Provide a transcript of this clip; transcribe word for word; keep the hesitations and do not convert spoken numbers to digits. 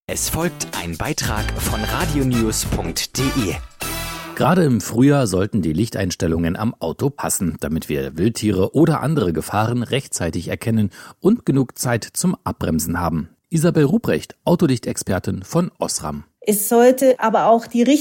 Es folgt ein Beitrag von radionews punkt de. Gerade im Frühjahr sollten die Lichteinstellungen am Auto passen, damit wir Wildtiere oder andere Gefahren rechtzeitig erkennen und genug Zeit zum Abbremsen haben. Isabel Ruprecht, Autolichtexpertin von Osram. Es sollte aber auch die richtige